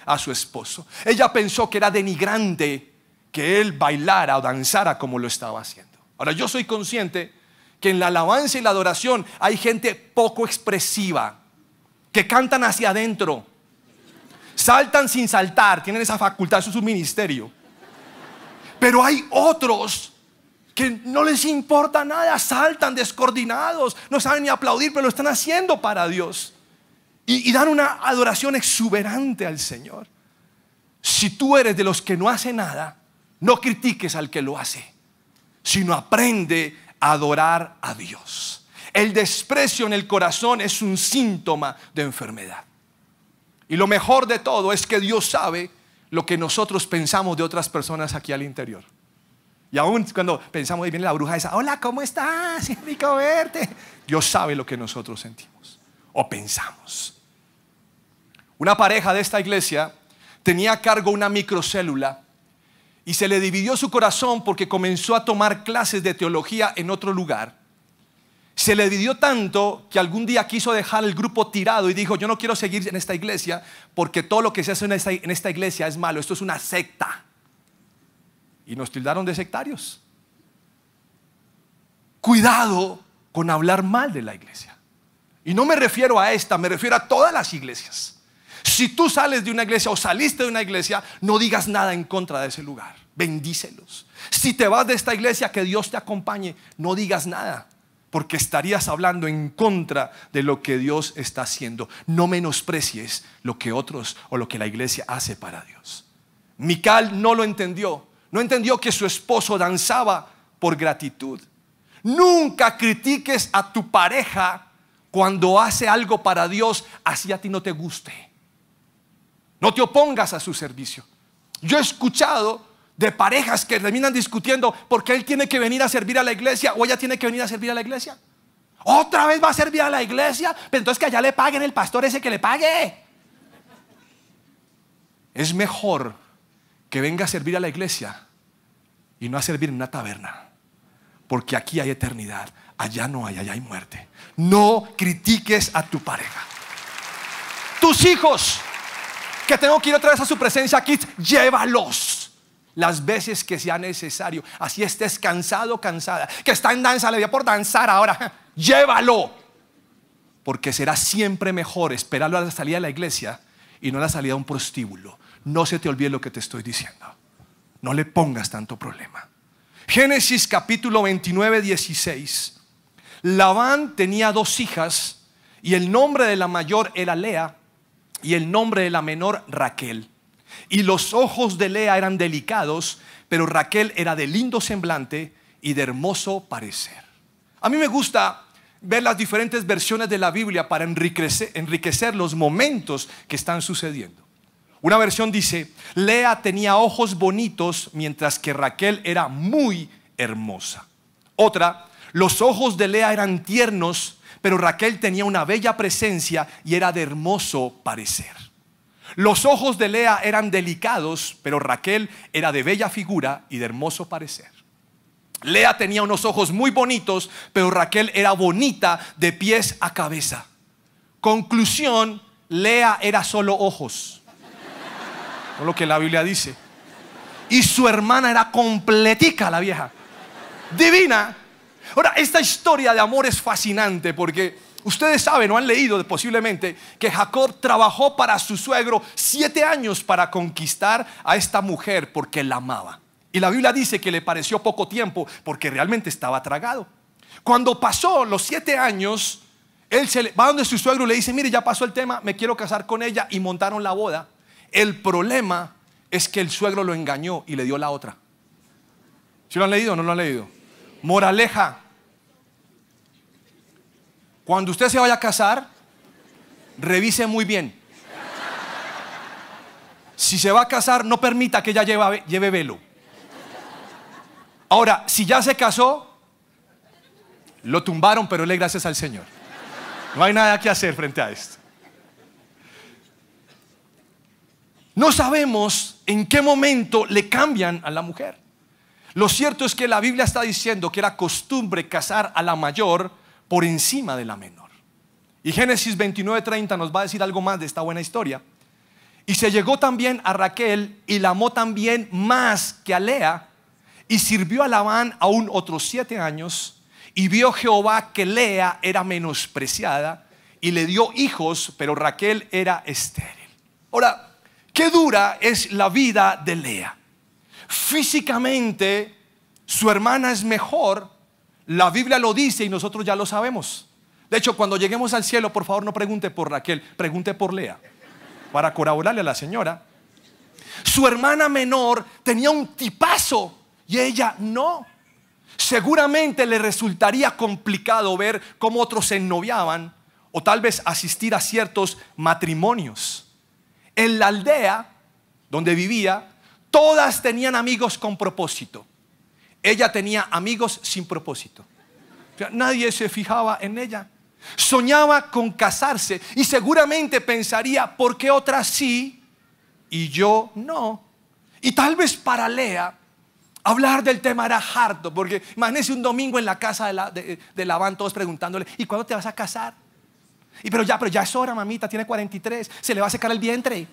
a su esposo. Ella pensó que era denigrante que él bailara o danzara como lo estaba haciendo. Ahora, yo soy consciente que en la alabanza y la adoración hay gente poco expresiva, que cantan hacia adentro, saltan sin saltar, tienen esa facultad, eso es un ministerio. Pero hay otros que no les importa nada, saltan descoordinados, no saben ni aplaudir, pero lo están haciendo para Dios. Y dan una adoración exuberante al Señor. Si tú eres de los que no hace nada, no critiques al que lo hace, sino aprende a adorar a Dios. El desprecio en el corazón es un síntoma de enfermedad. Y lo mejor de todo es que Dios sabe lo que nosotros pensamos de otras personas aquí al interior. Y aún cuando pensamos, ahí viene la bruja esa, hola, ¿cómo estás? Es rico verte. Dios sabe lo que nosotros sentimos o pensamos. Una pareja de esta iglesia tenía a cargo una microcélula y se le dividió su corazón porque comenzó a tomar clases de teología en otro lugar. Se le dividió tanto que algún día quiso dejar el grupo tirado y dijo, yo no quiero seguir en esta iglesia porque todo lo que se hace en esta iglesia es malo, esto es una secta. Y nos tildaron de sectarios. Cuidado con hablar mal de la iglesia. Y no me refiero a esta, me refiero a todas las iglesias. Si tú sales de una iglesia o saliste de una iglesia, no digas nada en contra de ese lugar, bendícelos. Si te vas de esta iglesia, que Dios te acompañe, no digas nada, porque estarías hablando en contra de lo que Dios está haciendo. No menosprecies lo que otros o lo que la iglesia hace para Dios. Mical no lo entendió. No entendió que su esposo danzaba por gratitud. Nunca critiques a tu pareja cuando hace algo para Dios, así a ti no te guste. No te opongas a su servicio. Yo he escuchado de parejas que terminan discutiendo porque él tiene que venir a servir a la iglesia o ella tiene que venir a servir a la iglesia. ¿Otra vez va a servir a la iglesia? Pero entonces que allá le paguen el pastor ese que le pague. Es mejor que venga a servir a la iglesia y no a servir en una taberna, porque aquí hay eternidad, allá no hay, allá hay muerte. No critiques a tu pareja. Tus hijos, que tengo que ir otra vez a su presencia aquí, llévalos las veces que sea necesario. Así estés cansado, cansada, que está en danza, le dio por danzar ahora, llévalo, porque será siempre mejor esperarlo a la salida de la iglesia y no a la salida de un prostíbulo. No se te olvide lo que te estoy diciendo. No le pongas tanto problema. Génesis capítulo 29, 16. Labán tenía 2 hijas y el nombre de la mayor era Lea y el nombre de la menor Raquel. Y los ojos de Lea eran delicados, pero Raquel era de lindo semblante y de hermoso parecer. A mí me gusta ver las diferentes versiones de la Biblia para enriquecer los momentos que están sucediendo. Una versión dice, Lea tenía ojos bonitos, mientras que Raquel era muy hermosa. Otra, los ojos de Lea eran tiernos, pero Raquel tenía una bella presencia y era de hermoso parecer. Los ojos de Lea eran delicados, pero Raquel era de bella figura y de hermoso parecer. Lea tenía unos ojos muy bonitos, pero Raquel era bonita de pies a cabeza. Conclusión, Lea era solo ojos. Es lo que la Biblia dice. Y su hermana era completica, la vieja, divina. Ahora, esta historia de amor es fascinante porque ustedes saben o han leído posiblemente que Jacob trabajó para su suegro 7 años para conquistar a esta mujer porque la amaba. Y la Biblia dice que le pareció poco tiempo porque realmente estaba tragado. Cuando pasó los 7 años, él va donde su suegro y le dice, mire, ya pasó el tema, me quiero casar con ella, y montaron la boda. El problema es que el suegro lo engañó y le dio la otra. ¿Sí lo han leído o no lo han leído? Moraleja: cuando usted se vaya a casar, revise muy bien. Si se va a casar, no permita que ella lleve velo. Ahora, si ya se casó, lo tumbaron, pero le gracias al Señor. No hay nada que hacer frente a esto. No sabemos en qué momento le cambian a la mujer. Lo cierto es que la Biblia está diciendo que era costumbre casar a la mayor por encima de la menor. Y Génesis 29:30 nos va a decir algo más de esta buena historia. Y se llegó también a Raquel y la amó también más que a Lea, y sirvió a Labán aún otros 7 años. Y vio Jehová que Lea era menospreciada y le dio hijos, pero Raquel era estéril. Ahora, qué dura es la vida de Lea. Físicamente su hermana es mejor, la Biblia lo dice y nosotros ya lo sabemos. De hecho, cuando lleguemos al cielo, por favor no pregunte por Raquel, pregunte por Lea, para colaborarle a la señora. Su hermana menor tenía un tipazo y ella no. Seguramente le resultaría complicado ver cómo otros se ennoviaban o tal vez asistir a ciertos matrimonios. En la aldea donde vivía, todas tenían amigos con propósito. Ella tenía amigos sin propósito. O sea, nadie se fijaba en ella. Soñaba con casarse y seguramente pensaría, ¿por qué otras sí y yo no? Y tal vez para Lea hablar del tema era harto, porque imagínense un domingo en la casa de Labán, todos preguntándole, ¿y cuándo te vas a casar? Pero ya es hora, mamita, tiene 43, se le va a secar el vientre.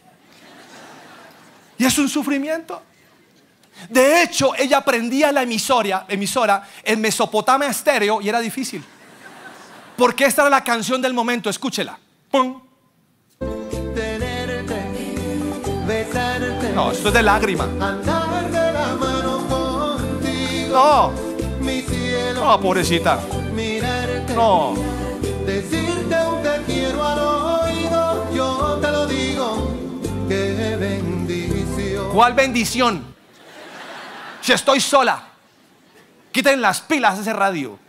Y es un sufrimiento. De hecho, ella prendía la emisora en Mesopotamia Estéreo y era difícil, porque esta era la canción del momento. Escúchela. ¡Pum! Tenerte, besarte, No, esto es de lágrima. andar de la mano contigo. No, Mi cielo, no, pobrecita. mirarte, No. decirte un te quiero al oído. Yo te lo digo, qué bendición. ¿Cuál bendición? Si estoy sola, quiten las pilas de ese radio.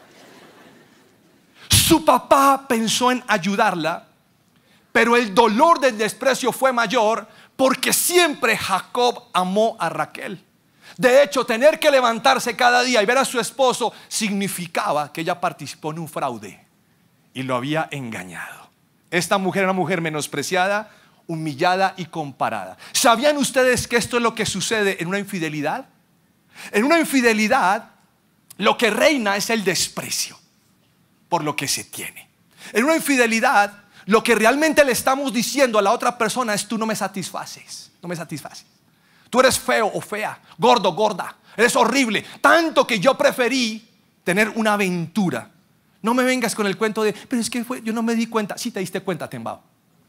Su papá pensó en ayudarla, pero el dolor del desprecio fue mayor, porque siempre Jacob amó a Raquel. De hecho, tener que levantarse cada día y ver a su esposo significaba que ella participó en un fraude y lo había engañado. Esta mujer era una mujer menospreciada, humillada y comparada. ¿Sabían ustedes que esto es lo que sucede en una infidelidad? En una infidelidad, lo que reina es el desprecio por lo que se tiene. En una infidelidad, lo que realmente le estamos diciendo a la otra persona es: tú no me satisfaces, no me satisfaces. Tú eres feo o fea, gordo, gorda, eres horrible, tanto que yo preferí tener una aventura. No me vengas con el cuento de, pero es que yo no me di cuenta. Si te diste cuenta, Tembao,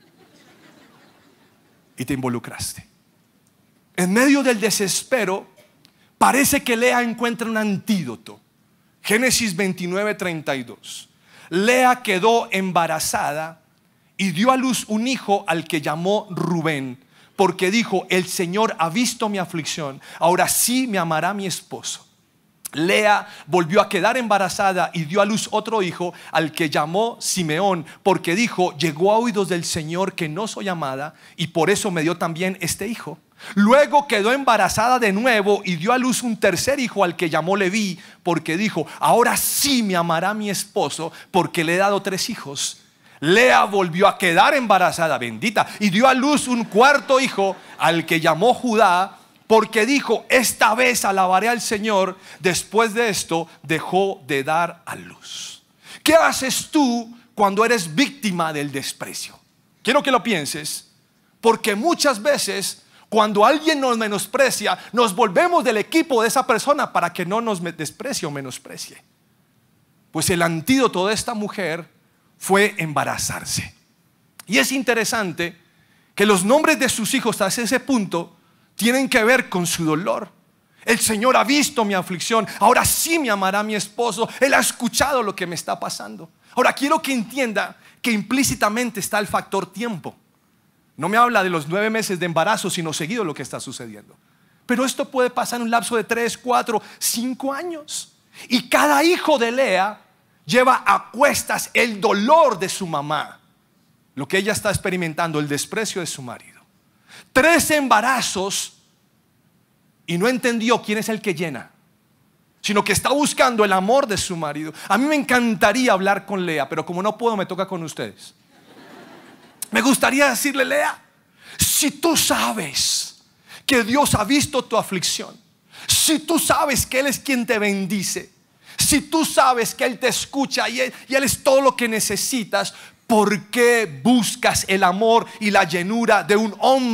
y te involucraste. En medio del desespero, parece que Lea encuentra un antídoto. Génesis 29:32. Lea quedó embarazada y dio a luz un hijo al que llamó Rubén, porque dijo: el Señor ha visto mi aflicción, ahora sí me amará mi esposo. Lea volvió a quedar embarazada y dio a luz otro hijo al que llamó Simeón, porque dijo: llegó a oídos del Señor que no soy amada, y por eso me dio también este hijo. Luego quedó embarazada de nuevo y dio a luz un tercer hijo al que llamó Leví, porque dijo: ahora sí me amará mi esposo, porque le he dado 3 hijos. Lea volvió a quedar embarazada, bendita, y dio a luz un cuarto hijo al que llamó Judá, porque dijo: esta vez alabaré al Señor. Después de esto dejó de dar a luz. ¿Qué haces tú cuando eres víctima del desprecio? Quiero que lo pienses, porque muchas veces cuando alguien nos menosprecia, nos volvemos del equipo de esa persona para que no nos desprecie o menosprecie. Pues el antídoto de esta mujer fue embarazarse. Y es interesante que los nombres de sus hijos hasta ese punto tienen que ver con su dolor. El Señor ha visto mi aflicción, ahora sí me amará mi esposo. Él ha escuchado lo que me está pasando. Ahora quiero que entienda que implícitamente está el factor tiempo. No me habla de los 9 meses de embarazo, sino seguido lo que está sucediendo. Pero esto puede pasar en un lapso de 3, 4, 5 años. Y cada hijo de Lea lleva a cuestas el dolor de su mamá, lo que ella está experimentando, el desprecio de su marido. 3 embarazos y no entendió quién es el que llena, sino que está buscando el amor de su marido. A mí me encantaría hablar con Lea, pero como no puedo, me toca con ustedes. Me gustaría decirle: Lea, si tú sabes que Dios ha visto tu aflicción, si tú sabes que Él es quien te bendice, si tú sabes que Él te escucha y Él es todo lo que necesitas, ¿por qué buscas el amor y la llenura de un hombre